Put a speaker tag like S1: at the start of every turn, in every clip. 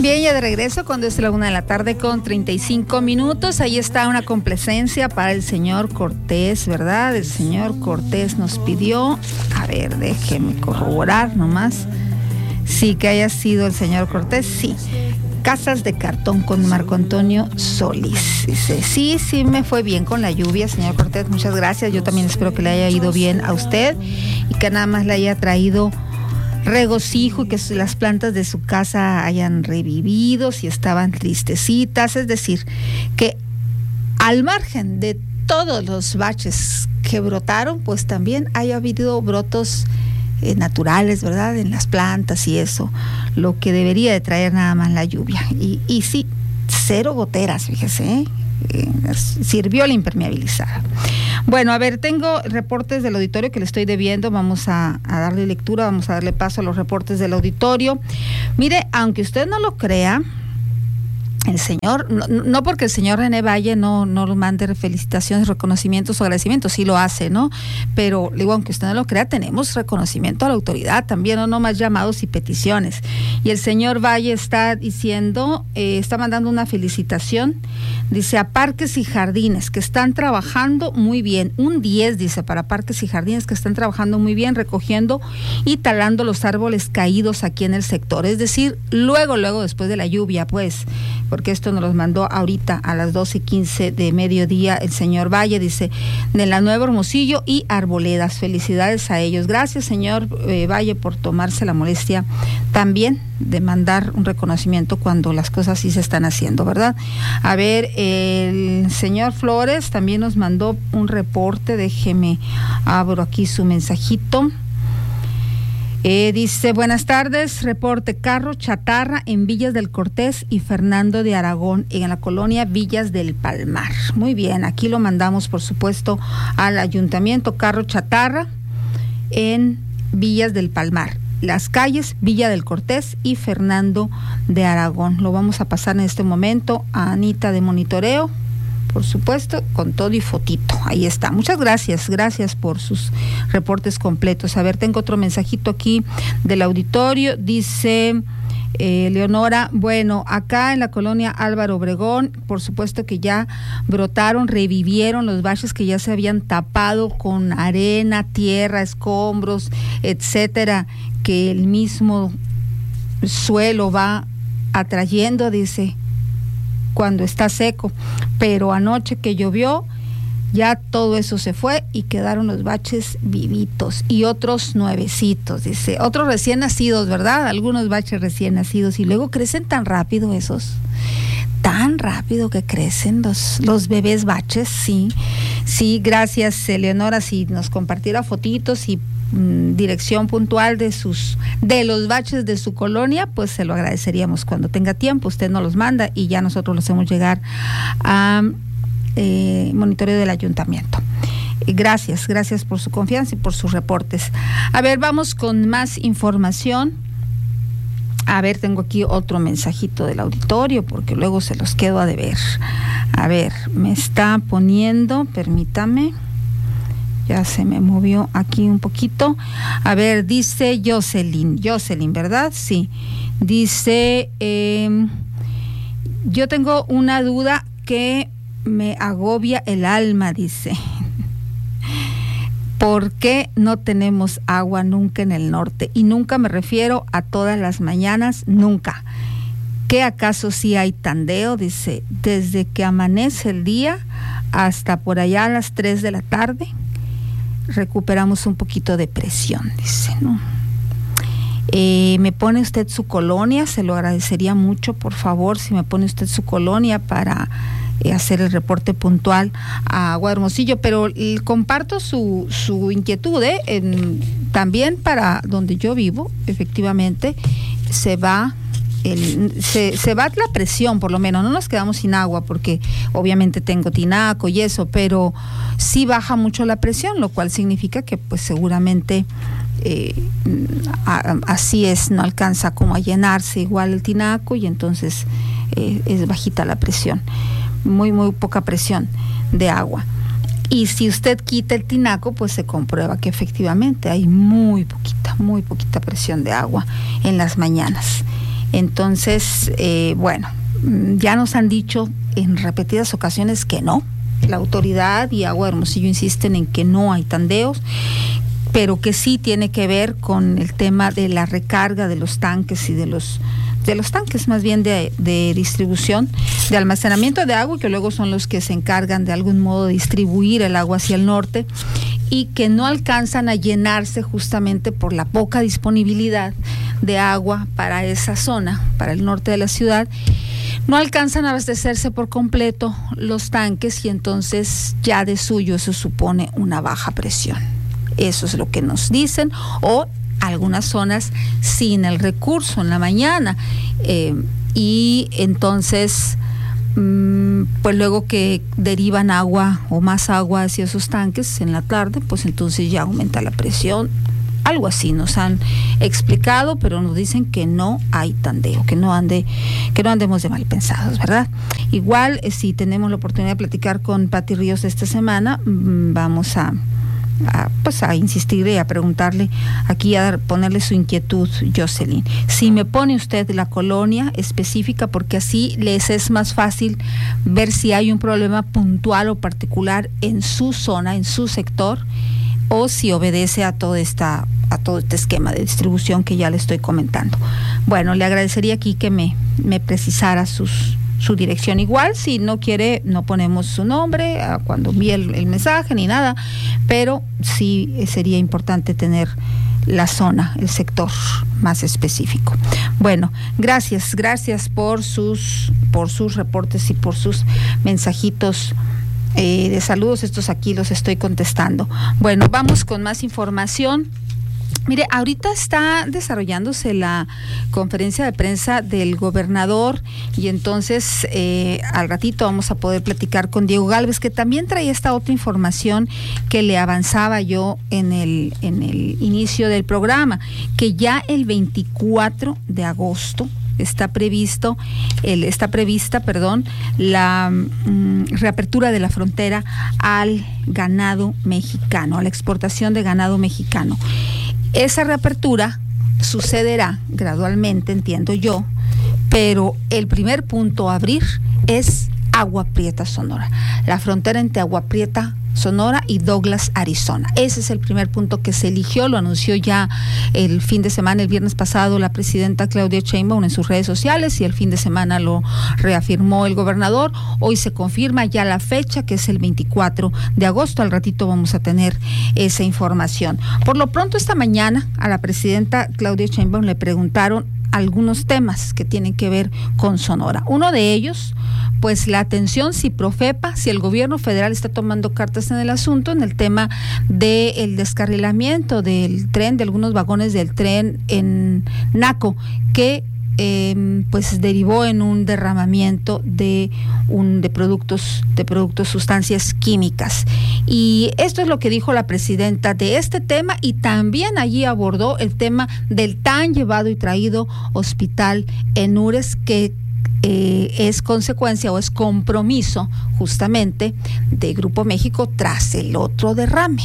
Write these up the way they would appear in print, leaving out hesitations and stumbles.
S1: Bien, ya de regreso cuando es la 1:35 p.m. Ahí está una complacencia para el señor Cortés, ¿verdad? El señor Cortés nos pidió, a ver, déjeme corroborar nomás. Sí, que haya sido el señor Cortés, sí. Casas de cartón con Marco Antonio Solís. Dice, sí, me fue bien con la lluvia, señor Cortés, muchas gracias. Yo también espero que le haya ido bien a usted y que nada más le haya traído regocijo y que las plantas de su casa hayan revivido si estaban tristecitas, es decir, que al margen de todos los baches que brotaron, pues también haya habido brotos naturales, ¿verdad? En las plantas y eso, lo que debería de traer nada más la lluvia. Y sí, 0 goteras, fíjese, ¿eh? Sirvió la impermeabilizada. Bueno, a ver, tengo reportes del auditorio que le estoy debiendo, vamos a darle lectura, vamos a darle paso a los reportes del auditorio. Mire, aunque usted no lo crea, el señor, no porque el señor René Valle no mande felicitaciones, reconocimientos o agradecimientos, sí lo hace, ¿no? Pero digo, aunque usted no lo crea, tenemos reconocimiento a la autoridad también, no más llamados y peticiones. Y el señor Valle está diciendo, está mandando una felicitación, dice, a Parques y Jardines, que están trabajando muy bien, un 10, dice, para Parques y Jardines, que están trabajando muy bien, recogiendo y talando los árboles caídos aquí en el sector, es decir, luego, después de la lluvia, pues, porque esto nos los mandó ahorita a las 12:15 de mediodía el señor Valle, dice, de la Nueva Hermosillo y Arboledas. Felicidades a ellos. Gracias, señor Valle, por tomarse la molestia también de mandar un reconocimiento cuando las cosas sí se están haciendo, ¿verdad? A ver, el señor Flores también nos mandó un reporte, déjeme, abro aquí su mensajito. Dice, buenas tardes, reporte carro chatarra en Villas del Cortés y Fernando de Aragón, en la colonia Villas del Palmar. Muy bien, aquí lo mandamos, por supuesto, al ayuntamiento, carro chatarra en Villas del Palmar. Las calles Villa del Cortés y Fernando de Aragón. Lo vamos a pasar en este momento a Anita de Monitoreo, por supuesto, con todo y fotito. Ahí está. Muchas gracias por sus reportes completos. A ver, tengo otro mensajito aquí del auditorio. Dice Leonora, bueno, acá en la colonia Álvaro Obregón, por supuesto que ya brotaron, revivieron los baches que ya se habían tapado con arena, tierra, escombros, etcétera, que el mismo suelo va atrayendo, dice, cuando está seco, pero anoche que llovió ya todo eso se fue y quedaron los baches vivitos y otros nuevecitos, dice, otros recién nacidos, ¿verdad? Algunos baches recién nacidos y luego crecen tan rápido esos, tan rápido que crecen los bebés baches, sí, gracias Eleonora, si nos compartiera fotitos y dirección puntual de los baches de su colonia, pues se lo agradeceríamos. Cuando tenga tiempo usted nos los manda y ya nosotros los hacemos llegar a monitoreo del ayuntamiento. Gracias por su confianza y por sus reportes. A ver, vamos con más información. A ver, tengo aquí otro mensajito del auditorio porque luego se los quedo a deber. A ver, me está poniendo, permítame. Ya se me movió aquí un poquito. A ver, dice Jocelyn, ¿verdad? Sí. Dice, yo tengo una duda que me agobia el alma, dice. ¿Por qué no tenemos agua nunca en el norte? Y nunca me refiero a todas las mañanas, nunca. ¿Qué acaso sí hay tandeo? Dice, desde que amanece el día hasta por allá a las 3 de la tarde, recuperamos un poquito de presión, dice, ¿no? Me pone usted su colonia, se lo agradecería mucho, por favor, si me pone usted su colonia para hacer el reporte puntual a Agua de Hermosillo, pero comparto su inquietud, también para donde yo vivo, efectivamente, se va la presión, por lo menos, no nos quedamos sin agua porque obviamente tengo tinaco y eso, pero sí baja mucho la presión, lo cual significa que pues seguramente así es, no alcanza como a llenarse igual el tinaco y entonces es bajita la presión, muy poca presión de agua. Y si usted quita el tinaco, pues se comprueba que efectivamente hay muy poquita presión de agua en las mañanas. Entonces, bueno, ya nos han dicho en repetidas ocasiones que no. La autoridad y Agua de Hermosillo insisten en que no hay tandeos, pero que sí tiene que ver con el tema de la recarga de los tanques y de los tanques más bien de distribución, de almacenamiento de agua, y que luego son los que se encargan de algún modo de distribuir el agua hacia el norte, y que no alcanzan a llenarse justamente por la poca disponibilidad de agua para esa zona, para el norte de la ciudad. No alcanzan a abastecerse por completo los tanques, y entonces ya de suyo eso supone una baja presión. Eso es lo que nos dicen, o algunas zonas sin el recurso en la mañana, y entonces pues luego que derivan agua o más agua hacia esos tanques en la tarde, pues entonces ya aumenta la presión. Algo así nos han explicado, pero nos dicen que no hay tandeo, que no andemos de mal pensados, ¿verdad? Igual, si tenemos la oportunidad de platicar con Pati Ríos esta semana, vamos a insistirle y a preguntarle aquí, a ponerle su inquietud, Jocelyn. Si me pone usted la colonia específica, porque así les es más fácil ver si hay un problema puntual o particular en su zona, en su sector, o si obedece a todo este esquema de distribución que ya le estoy comentando. Bueno, le agradecería aquí que me precisara su dirección. Igual, si no quiere, no ponemos su nombre cuando envíe el mensaje ni nada, pero sí sería importante tener la zona, el sector más específico. Bueno, gracias por sus reportes y por sus mensajitos de saludos. Estos aquí los estoy contestando. Bueno, vamos con más información. Mire, ahorita está desarrollándose la conferencia de prensa del gobernador, y entonces al ratito vamos a poder platicar con Diego Gálvez, que también traía esta otra información que le avanzaba yo en el inicio del programa, que ya el 24 de agosto está prevista la reapertura de la frontera al ganado mexicano, a la exportación de ganado mexicano. Esa reapertura sucederá gradualmente, entiendo yo, pero el primer punto a abrir es Agua Prieta, Sonora, la frontera entre Agua Prieta, Sonora y Douglas, Arizona. Ese es el primer punto que se eligió, lo anunció ya el fin de semana, el viernes pasado, la presidenta Claudia Sheinbaum en sus redes sociales, y el fin de semana lo reafirmó el gobernador. Hoy se confirma ya la fecha, que es el 24 de agosto. Al ratito vamos a tener esa información. Por lo pronto, esta mañana a la presidenta Claudia Sheinbaum le preguntaron algunos temas que tienen que ver con Sonora. Uno de ellos, pues la atención si Profepa, si el gobierno federal está tomando cartas en el asunto, en el tema del descarrilamiento del tren, de algunos vagones del tren en Naco, que pues derivó en un derramamiento de productos, sustancias químicas. Y esto es lo que dijo la presidenta de este tema, y también allí abordó el tema del tan llevado y traído hospital en Ures, que es consecuencia o es compromiso justamente de Grupo México tras el otro derrame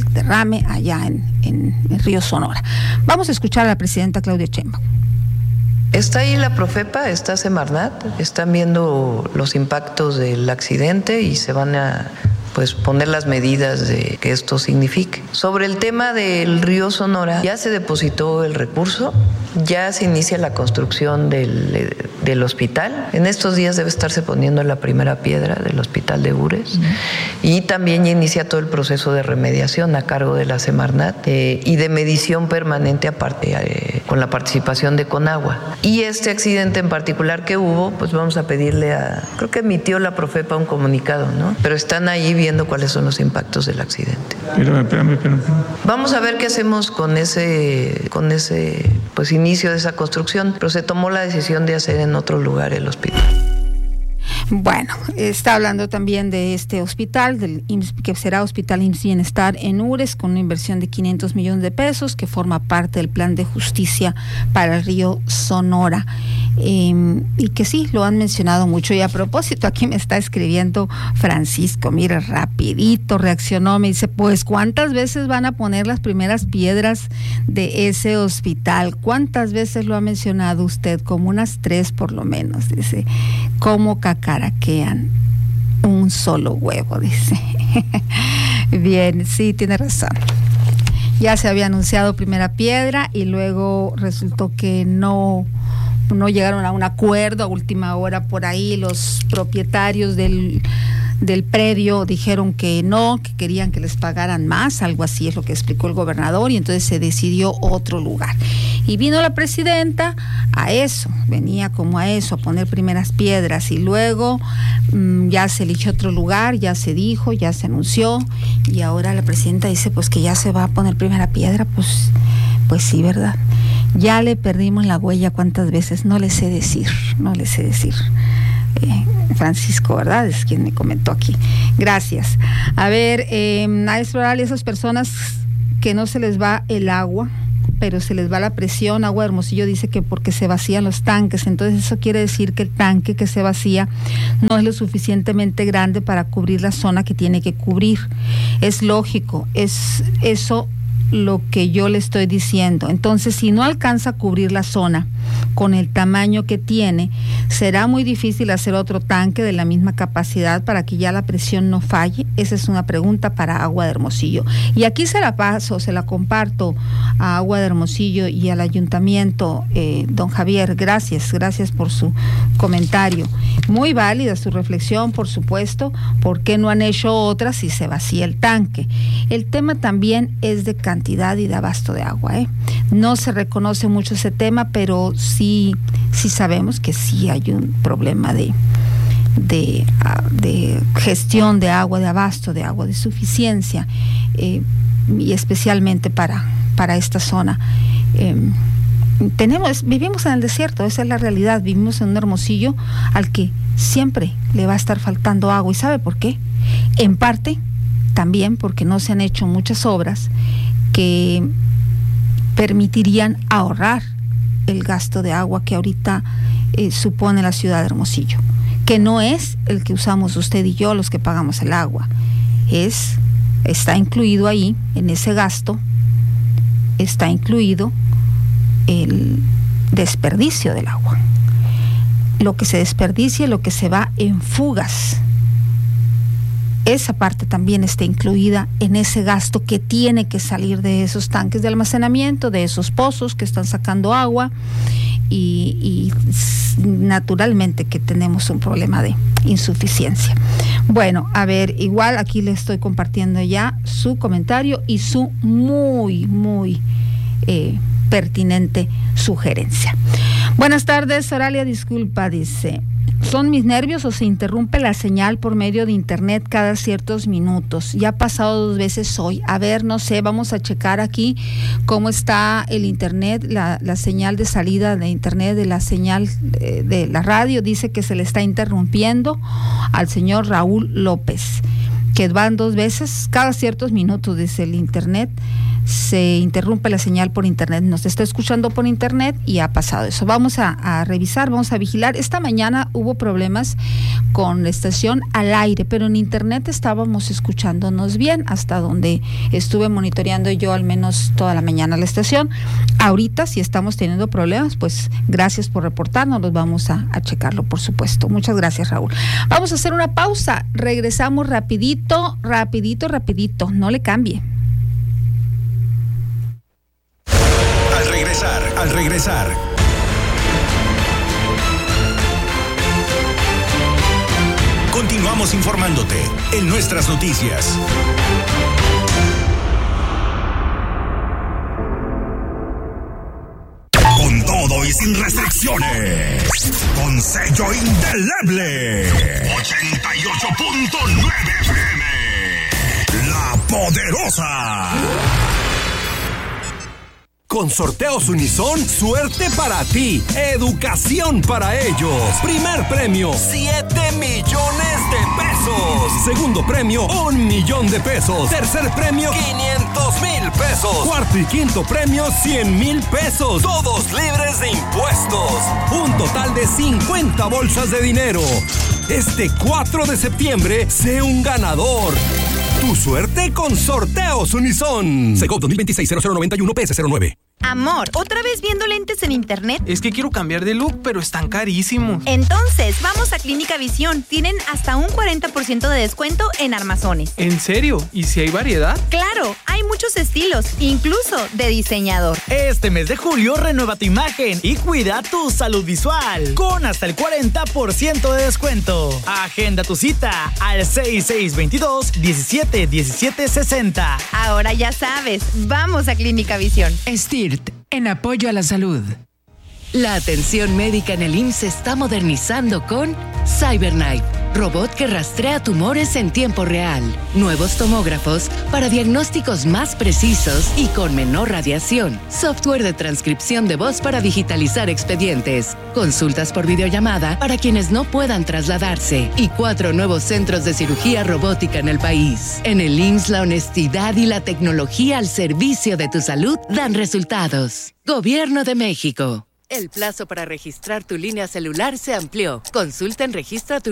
S1: allá en el río Sonora. Vamos a escuchar a la presidenta Claudia Sheinbaum.
S2: Está ahí la Profepa, está Semarnat, están viendo los impactos del accidente y se van a poner las medidas de que esto signifique. Sobre el tema del río Sonora, ya se depositó el recurso, ya se inicia la construcción del hospital. En estos días debe estarse poniendo la primera piedra del hospital de Ures, y también ya inicia todo el proceso de remediación a cargo de la Semarnat y de medición permanente aparte con la participación de Conagua. Y este accidente en particular que hubo, pues vamos a pedirle creo que emitió la Profepa un comunicado, ¿no? Pero están ahí viendo cuáles son los impactos del accidente. Espérame. Vamos a ver qué hacemos con ese inicio de esa construcción, pero se tomó la decisión de hacer en otro lugar el hospital.
S1: Bueno, está hablando también de este hospital, que será Hospital IMSS Bienestar en Ures, con una inversión de 500 millones de pesos, que forma parte del plan de justicia para el río Sonora. y que sí, lo han mencionado mucho. Y a propósito, aquí me está escribiendo Francisco, mire, rapidito reaccionó, me dice, pues ¿cuántas veces van a poner las primeras piedras de ese hospital? ¿Cuántas veces lo ha mencionado usted? Como unas 3 por lo menos, dice. ¿Cómo cacaraquean un solo huevo? Dice. Bien, sí, tiene razón. Ya se había anunciado primera piedra y luego resultó que no llegaron a un acuerdo a última hora por ahí. Los propietarios del predio dijeron que no, que querían que les pagaran más, algo así es lo que explicó el gobernador, y entonces se decidió otro lugar. Y vino la presidenta a eso, venía como a eso, a poner primeras piedras, y luego ya se eligió otro lugar, ya se dijo, ya se anunció, y ahora la presidenta dice pues que ya se va a poner primera piedra, pues sí, ¿verdad? Ya le perdimos la huella cuántas veces, no le sé decir. Francisco, ¿verdad? Es quien me comentó aquí. Gracias. A ver, a explorar esas personas que no se les va el agua, pero se les va la presión. Agua de Hermosillo dice que porque se vacían los tanques, entonces eso quiere decir que el tanque que se vacía no es lo suficientemente grande para cubrir la zona que tiene que cubrir. Es lógico, es eso lo que yo le estoy diciendo. Entonces, si no alcanza a cubrir la zona con el tamaño que tiene, será muy difícil hacer otro tanque de la misma capacidad para que ya la presión no falle. Esa es una pregunta para Agua de Hermosillo. Y aquí se la comparto a Agua de Hermosillo y al ayuntamiento. Don Javier, gracias por su comentario. Muy válida su reflexión, por supuesto. ¿Por qué no han hecho otras si se vacía el tanque? El tema también es de cantidad y de abasto de agua, No se reconoce mucho ese tema, pero sí sabemos que sí hay un problema de gestión de agua, de abasto de agua, de suficiencia, y especialmente para esta zona. Vivimos en el desierto, esa es la realidad. Vivimos en un Hermosillo al que siempre le va a estar faltando agua. ¿Y sabe por qué? En parte también porque no se han hecho muchas obras que permitirían ahorrar el gasto de agua que ahorita supone la ciudad de Hermosillo, que no es el que usamos usted y yo los que pagamos el agua, está incluido ahí, en ese gasto está incluido el desperdicio del agua, lo que se desperdicia, lo que se va en fugas. Esa parte también está incluida en ese gasto que tiene que salir de esos tanques de almacenamiento, de esos pozos que están sacando agua, y naturalmente que tenemos un problema de insuficiencia. Bueno, a ver, igual aquí le estoy compartiendo ya su comentario y su muy pertinente sugerencia. Buenas tardes, Oralia, disculpa, dice, ¿son mis nervios o se interrumpe la señal por medio de internet cada ciertos minutos? Ya ha pasado 2 veces hoy. A ver, no sé, vamos a checar aquí cómo está el internet, la señal de salida de internet, de la señal de la radio. Dice que se le está interrumpiendo al señor Raúl López, que van 2 veces, cada ciertos minutos, dice el internet, se interrumpe la señal por internet. Nos está escuchando por internet y ha pasado eso. Vamos a revisar, vamos a vigilar. Esta mañana hubo problemas con la estación al aire, pero en internet estábamos escuchándonos bien, hasta donde estuve monitoreando yo al menos toda la mañana la estación. Ahorita, si estamos teniendo problemas, pues gracias por reportarnos, los vamos a checarlo, por supuesto. Muchas gracias, Raúl. Vamos a hacer una pausa, regresamos rapidito, no le cambie.
S3: Al regresar. Continuamos informándote en nuestras noticias. Con todo y sin restricciones. Con sello indeleble. 88.9 FM. La Poderosa. Con Sorteos Unison, suerte para ti, educación para ellos. Primer premio, 7 millones de pesos. Segundo premio, 1 millón de pesos. Tercer premio, 500,000 pesos. Cuarto y quinto premio, 100,000 pesos. Todos libres de impuestos. Un total de 50 bolsas de dinero. Este 4 de septiembre, sé un ganador. Tu suerte con Sorteos Unison. Segov 2026-0091 PS09.
S4: Amor, ¿otra vez viendo lentes en internet?
S5: Es que quiero cambiar de look, pero están carísimos.
S4: Entonces, vamos a Clínica Visión. Tienen hasta un 40% de descuento en armazones.
S5: ¿En serio? ¿Y si hay variedad?
S4: Claro, hay muchos estilos, incluso de diseñador.
S6: Este mes de julio, renueva tu imagen y cuida tu salud visual con hasta el 40% de descuento. Agenda tu cita al 6622-171760.
S4: Ahora ya sabes, vamos a Clínica Visión.
S7: STIRT, en apoyo a la salud.
S8: La atención médica en el IMSS se está modernizando con CyberKnife, robot que rastrea tumores en tiempo real. Nuevos tomógrafos para diagnósticos más precisos y con menor radiación. Software de transcripción de voz para digitalizar expedientes. Consultas por videollamada para quienes no puedan trasladarse. Y 4 nuevos centros de cirugía robótica en el país. En el IMSS, la honestidad y la tecnología al servicio de tu salud dan resultados. Gobierno de México. El plazo para registrar tu línea celular se amplió. Consulta en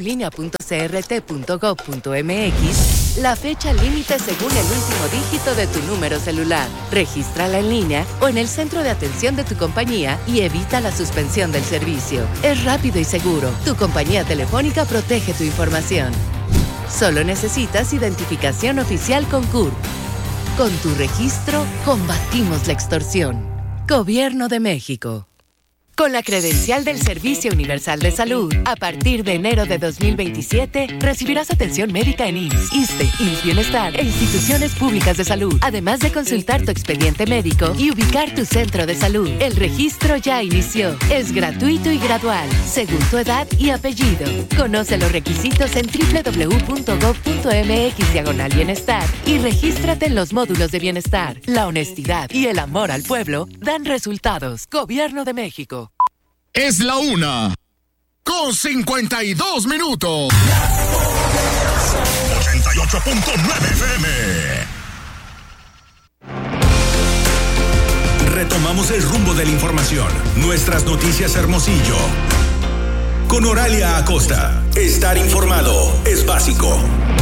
S8: registratulinea.crt.gov.mx la fecha límite según el último dígito de tu número celular. Regístrala en línea o en el centro de atención de tu compañía y evita la suspensión del servicio. Es rápido y seguro. Tu compañía telefónica protege tu información. Solo necesitas identificación oficial con CURP. Con tu registro, combatimos la extorsión. Gobierno de México. Con la credencial del Servicio Universal de Salud, a partir de enero de 2027, recibirás atención médica en IMSS, ISSSTE, IMSS Bienestar e instituciones públicas de salud, además de consultar tu expediente médico y ubicar tu centro de salud. El registro ya inició. Es gratuito y gradual, según tu edad y apellido. Conoce los requisitos en www.gov.mx/bienestar y regístrate en los módulos de bienestar. La honestidad y el amor al pueblo dan resultados. Gobierno de México.
S9: Es la 1:52 88.9 FM.
S3: Retomamos el rumbo de la información. Nuestras noticias Hermosillo. Con Oralia Acosta. Estar informado es básico.